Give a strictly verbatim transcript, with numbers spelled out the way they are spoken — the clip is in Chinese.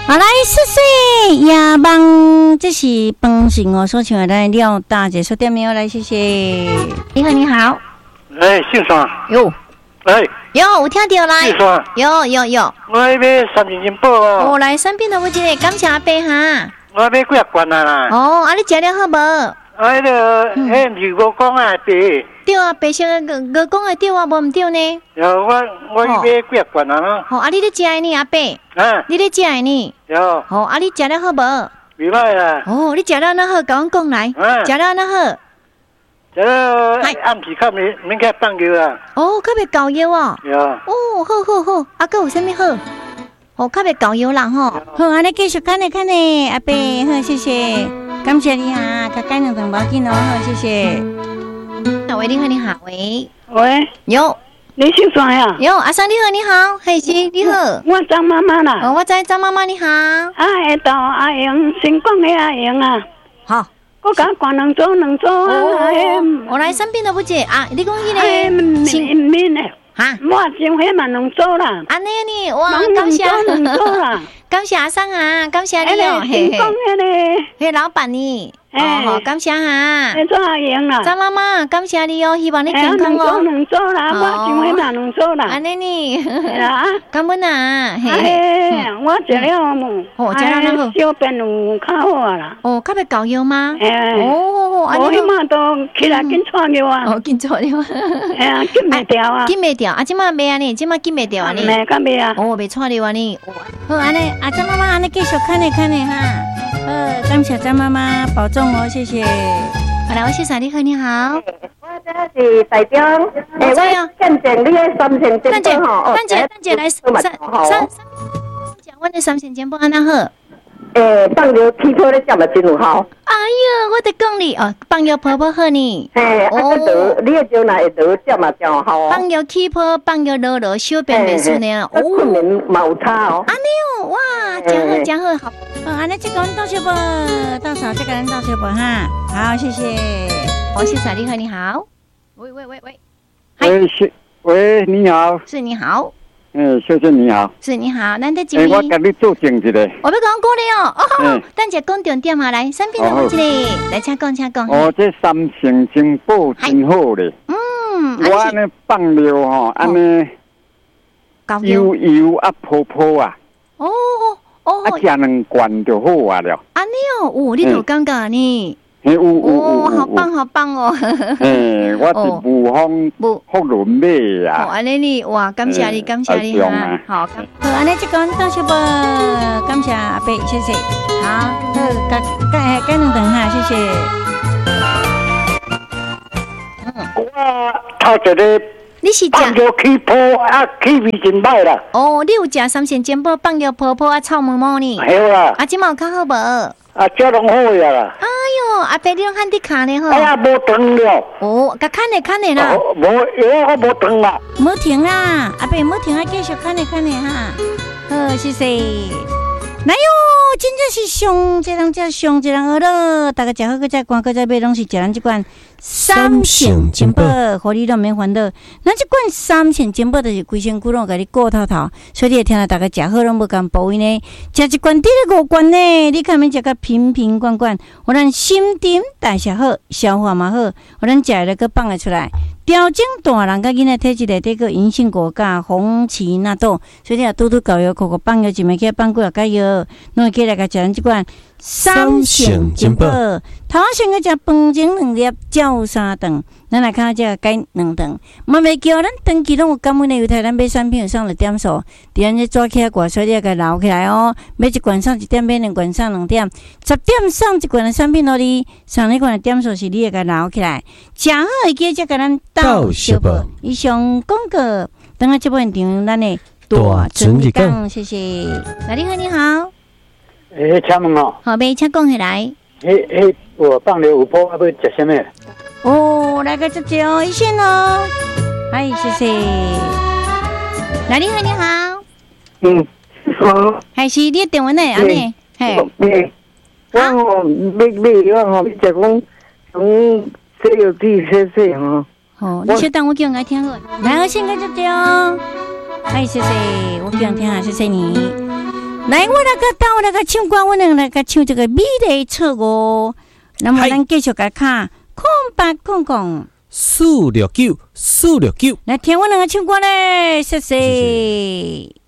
好来，谢谢亚邦，这是饭是我所唱的，咱廖大姐说点名来，谢谢。你好，你好。 哎，姓双。 有。 哎。 有，有听到来。 姓双。 有有有。 我要买三千金宝哦。 哦，来三品的我这个，感谢阿伯哈。 我要买几啊罐啊啦。 哦，啊你食了好无？ 啊，迄个，迄如果讲啊对。 对啊，白色个个讲的对啊，无唔对呢？ 有我我要买几啊罐啊啦。 好，啊你咧食的呢，阿伯？ 啊。 你咧食的呢？ 有。 好，啊你食了好无？ 未歹啊。 哦，你食了哪好？甲阮讲来。食了哪好？ 食了暗时较免免去放药啊。 哦，较袂搞药哦。 有。 哦，好好好，啊，佮有啥物好？哦，较袂搞药啦吼。好，安尼继续看呢看呢，阿伯，好，谢谢，感谢你哈，甲干两顿包紧哦，好，谢谢。喂，你好，你好，喂， 喂， 有， 你姓啥呀？ 有，阿生你好，你好，嘿是你好， 我张妈妈啦。 哦，我知张妈妈你好。 啊，下到阿英，成功的阿英啊。 好。 我甲关两组两组啊。 我来生病了不姐啊，你讲迄个。 哎，面面的。哈，我前回嘛两组啦。 安尼呢，哇，感谢。 两组啦。 感谢阿生啊，感谢你哦， 嘿嘿。成功的咧。 嘿，老板呢？哦，好，感谢哈。 你做阿英啦。 张妈妈，感谢你哦，希望你健康哦。 两组啦，我前回嘛两组啦。 安尼呢？ 啊， 感恩啊。 嘿，我食了， 哦，食了那个小便有较好啦。 哦，较袂搞药吗？ 哎， 哦， 我迄马都起来紧错药啊。 哦，紧错药。 哎呀，紧袂掉啊。 紧袂掉，啊，即马袂安尼，即马紧袂掉安尼。 袂，敢袂啊？ 哦，袂错了安尼。好，安尼，啊，张妈妈安尼继续看呢看呢哈。呃，感谢张妈妈保重哦，谢谢。好来，我先生你好，你好。 我这是代表，诶，我见证你的三线节目吼。 蛋姐，蛋姐来三三三，讲我的三线节目安那好。 诶，放尿起泡咧食嘛真有效。 哎呀，我得讲你哦，放尿泡泡好呢。 嘿，哦，你的尿哪会得食嘛真有效哦。 放尿起泡，放尿落落，小便袂顺呢。 哦，困眠嘛有差哦。 安尼哦，哇，真好真好，好。哦，安尼这个人到小宝，到时候这个人到小宝哈。好，谢谢。王先生你好，你好。喂喂喂喂。 喂，是喂，你好。 是你好。 嗯，小姐你好。 是你好，难得一位。我跟你做证一个。 我要讲过了哦。哦，等下讲重点嘛，来，三品的我这里来，请讲，请讲。 哦，这三成精宝真好咧。 嗯。 我安尼放尿吼，安尼油油啊泡泡啊。 哦哦。 啊，食两罐就好啊了。 安尼哦，哦，你都感觉呢？ 有有有。 哦，好棒好棒哦。 嘿，我是武丰福伦买啊。 哦，安尼你哇，感谢你，感谢你哈。好，好，安尼这个到小宝，感谢阿伯，谢谢。好，好，改改改两顿哈，谢谢。 嗯，我头一个。 你是放尿起泡啊，气味真歹啦。 哦，你有食三线煎煲放尿泡泡啊，臭毛毛呢？ 系啦。 啊，即嘛有较好无？ 啊，这拢好呀啦。 哎哟，阿伯你拢喊你看呢吼。 哎呀，无停了。 哦，甲看呢看呢啦。 无，药我无停啦。 无停啦，阿伯无停啊，继续看呢看呢哈。好，谢谢。来哟，真正是上一人才上一人好咯，大家食好，搁再赶，搁再买，拢是食咱这款三线煎煲，互你都免烦恼。咱这款三线煎煲就是规身躯拢甲你顾透透，所以你会听到大家食好拢无共部位呢，食一罐得了五罐呢，你看免食甲瓶瓶罐罐，互咱心肠代谢好，消化嘛好，互咱食了搁放得出来。调整大人甲囡仔体质内底个银杏果甲红芪纳豆，所以你啊拄拄搞药，口口放药，一枚起放几啊个药，拢会起来甲食咱即款三线煎煲。头先个食饭前两粒，照三顿，咱来看下这改两顿。嘛袂叫咱长期拢有感恩的犹太，咱买产品有上了点数，伫咱这抓起来挂，所以你要甲留起来哦。买一罐上一点，买两罐上两点，十点上一罐的产品互你，上那罐的点数是你要甲留起来。食好会记才甲咱到小宝。以上广告，等下这部现场咱的大春日讲，谢谢。那你好，你好。 诶，请问哦。 好，袂请讲起来。 诶诶，我放了有泡，要食什么？ 哦，来个这招一线哦。嗨，谢谢。那你好，你好。 嗯，好。 还是你的电话呢？安尼，嘿。 诶，我吼买买我吼，就讲从西药店洗洗吼。 哦，你稍等，我叫人家听好。来，我先个这招。嗨，谢谢，我叫人听下，谢谢你。 来，我来个到那个唱歌，我能来个唱这个美丽错误。那么咱继续来看空白空空四六九四六九， 来听我两个唱歌嘞，谢谢。